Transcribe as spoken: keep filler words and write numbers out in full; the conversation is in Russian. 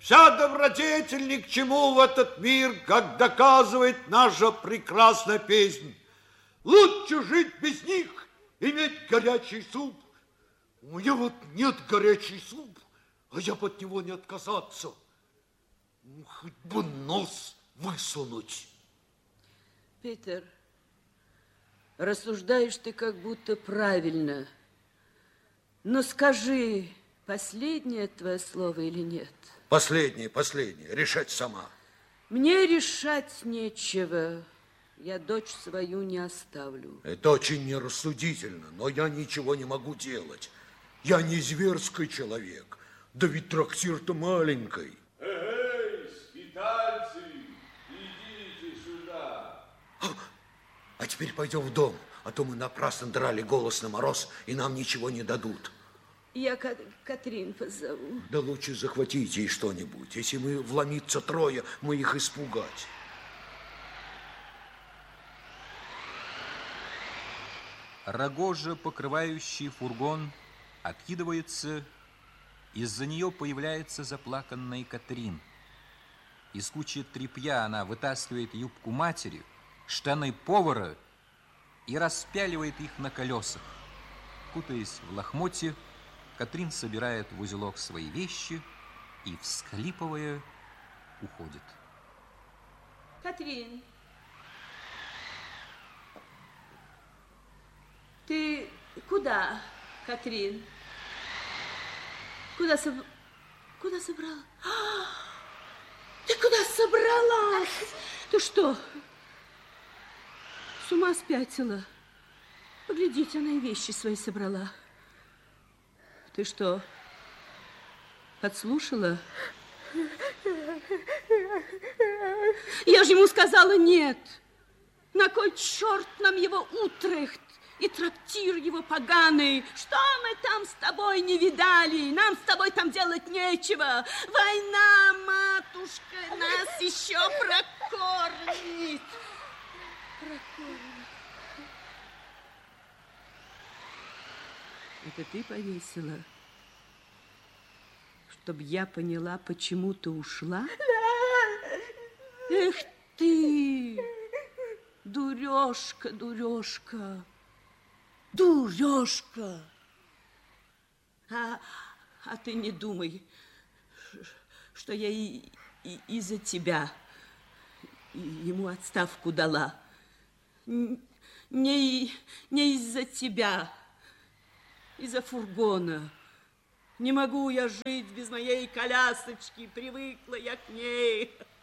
Вся добродетель ни к чему в этот мир, как доказывает наша прекрасная песня. Лучше жить без них, иметь горячий суп. У меня вот нет горячий суп, а я бы от него не отказаться. Ну, хоть бы нос высунуть. Питер, рассуждаешь ты как будто правильно. Но скажи, последнее твое слово или нет? Последнее, последнее. Решать сама. Мне решать нечего. Я дочь свою не оставлю. Это очень нерассудительно, но я ничего не могу делать. Я не зверский человек. Да ведь трактир-то маленький. Эй, скитальцы, идите сюда. А, а теперь пойдем в дом, а то мы напрасно драли голос на мороз, и нам ничего не дадут. Я Кат Катрин позову. Да лучше захватите ей что-нибудь. Если мы вломиться трое, мы их испугать. Рогожа, покрывающий фургон, откидывается. Из-за нее появляется заплаканная Катрин. Из кучи тряпья она вытаскивает юбку матери, штаны повара и распяливает их на колесах. Кутаясь в лохмотье, Катрин собирает в узелок свои вещи и, всхлипывая, уходит. Катрин, ты куда, Катрин? Куда, соб... куда собрала? А, ты куда собралась? Ты что, с ума спятила? Поглядите, она и вещи свои собрала. Ты что, подслушала? Я же ему сказала нет. На кой черт нам его Утрехт и трактир его поганый? Что мы там с тобой не видали? Нам с тобой там делать нечего. Война, матушка, нас еще прокормит. Прокормит. Это ты повесила? Чтоб я поняла, почему ты ушла? Эх ты, дурёшка, дурёшка, дурёшка. А, а ты не думай, что я и, и, из-за тебя ему отставку дала. Не, не из-за тебя. Из-за фургона. Не могу я жить без моей колясочки, привыкла я к ней.